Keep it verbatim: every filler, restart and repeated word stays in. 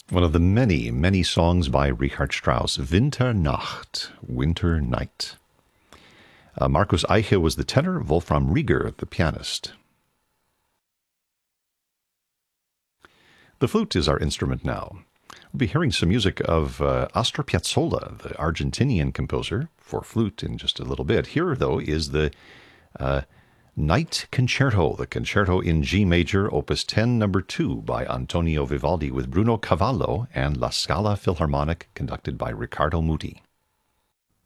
One of the many, many songs by Richard Strauss, Winternacht, Winter Night. Uh, Markus Eiche was the tenor, Wolfram Rieger the pianist. The flute is our instrument now. We'll be hearing some music of uh, Astor Piazzolla, the Argentinian composer, for flute in just a little bit. Here, though, is the uh, Night Concerto, the Concerto in G Major, Opus ten, number two, by Antonio Vivaldi, with Bruno Cavallo and La Scala Philharmonic, conducted by Riccardo Muti.